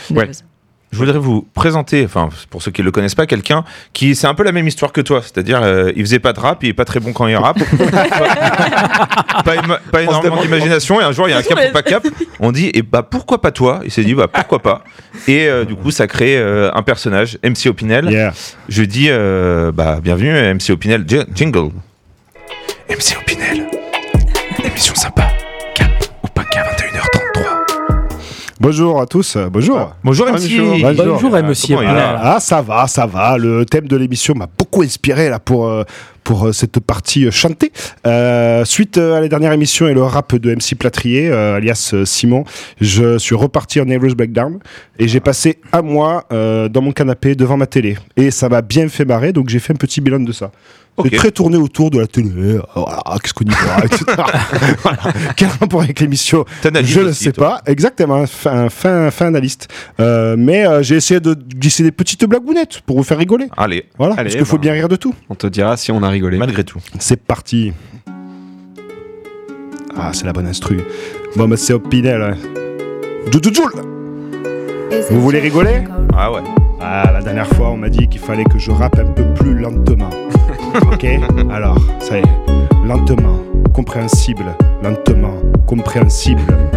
Ouais. Je voudrais vous présenter, enfin pour ceux qui ne le connaissent pas, quelqu'un qui c'est un peu la même histoire que toi, c'est-à-dire il faisait pas de rap, il est pas très bon quand il rappe, pas énormément d'imagination, et un jour il y a un cap ou pas cap, on dit et bah pourquoi pas toi, il s'est dit bah pourquoi pas, et du coup ça crée un personnage, MC Opinel. Yeah. Je dis bah bienvenue MC Opinel, jingle. MC Opinel, émission sympa, cap ou pas cap, 21h33. Bonjour à tous, bonjour. Bonjour MC. Bonjour MC. Ça va. Le thème de l'émission m'a beaucoup inspiré là pour cette partie chantée. Suite à la dernière émission et le rap de MC Plâtrier, alias Simon, je suis reparti en Nervous Breakdown et j'ai passé un mois dans mon canapé devant ma télé. Et ça m'a bien fait marrer, donc j'ai fait un petit bilan de ça. Okay. C'est très tourné autour de la télé, voilà, qu'est-ce qu'on y voit, etc. Voilà. Quel rapport avec l'émission, je ne sais pas. Exactement, fin analyste. Mais j'ai essayé de glisser des petites blagounettes pour vous faire rigoler. Allez, parce qu'il faut bien rire de tout. On te dira si on a rigolé. Malgré tout. C'est parti. Ah, c'est la bonne instru. Bon, mais c'est Opinel. Hein. Vous voulez rigoler ? Ah ouais. Ah, la dernière fois, on m'a dit qu'il fallait que je rappe un peu plus lentement. Ok ? Alors, ça y est. Lentement, compréhensible. Lentement, compréhensible.